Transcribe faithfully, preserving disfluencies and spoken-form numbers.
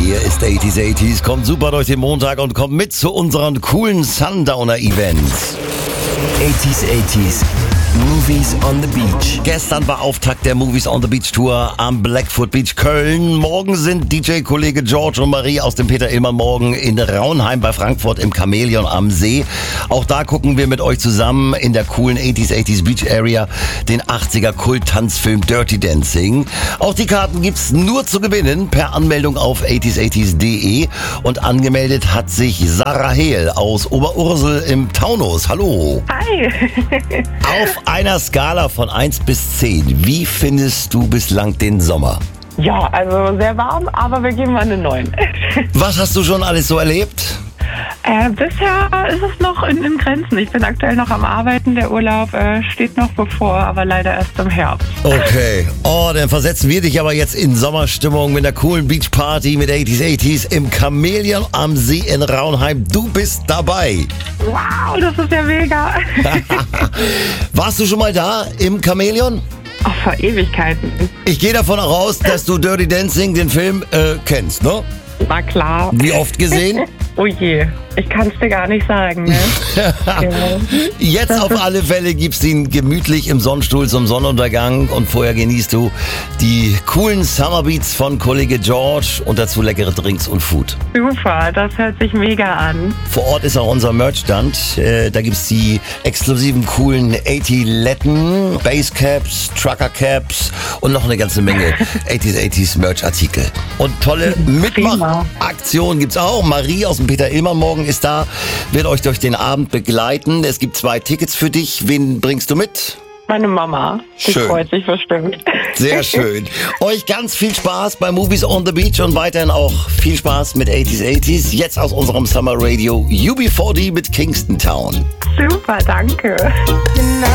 Hier ist achtziger achtziger, kommt super durch den Montag und kommt mit zu unseren coolen Sundowner-Events. achtziger achtziger, Movies on the Beach. Gestern war Auftakt der Movies on the Beach Tour am Blackfoot Beach Köln. Morgen sind D J-Kollege George und Marie aus dem Peter Illmann morgen in Raunheim bei Frankfurt im Chamäleon am See. Auch da gucken wir mit euch zusammen in der coolen achtziger achtziger Beach Area den achtziger Kult-Tanzfilm Dirty Dancing. Auch die Karten gibt's nur zu gewinnen per Anmeldung auf achtziger achtziger punkt de und angemeldet hat sich Sarah Hehl aus Oberursel im Taunus. Hallo. Hi. Auf einer Skala von eins bis zehn, wie findest du bislang den Sommer? Ja, also sehr warm, aber wir geben mal eine neun. Was hast du schon alles so erlebt? Äh, bisher ist es noch in, in Grenzen. Ich bin aktuell noch am Arbeiten. Der Urlaub äh, steht noch bevor, aber leider erst im Herbst. Okay. Oh, dann versetzen wir dich aber jetzt in Sommerstimmung mit einer coolen Beachparty mit achtziger achtziger im Chamäleon am See in Raunheim. Du bist dabei. Wow, das ist ja mega. Warst du schon mal da im Chamäleon? Ach, vor Ewigkeiten. Ich gehe davon aus, dass du Dirty Dancing, den Film, äh, kennst, ne? Na klar. Wie oft gesehen? Oh je, ich kann es dir gar nicht sagen, ne? Ja. Jetzt Das auf ist- alle Fälle gibt's ihn gemütlich im Sonnenstuhl zum Sonnenuntergang und vorher genießt du die coolen Summerbeats von Kollege George und dazu leckere Drinks und Food. Super, das hört sich mega an. Vor Ort ist auch unser Merchstand. Äh, da gibt's die exklusiven coolen achtzig-Letten, Basecaps, Trucker-Caps und noch eine ganze Menge achtziger achtziger Merch-Artikel. Und tolle Mitmachaktionen gibt's auch. Marie aus dem Peter Illmann morgen ist da, wird euch durch den Abend begleiten. Es gibt zwei Tickets für dich. Wen bringst du mit? Meine Mama, die Schön. freut sich bestimmt. Sehr schön. Euch ganz viel Spaß bei Movies on the Beach und weiterhin auch viel Spaß mit achtziger achtziger. Jetzt aus unserem Summer Radio U B vierzig mit Kingston Town. Super, danke.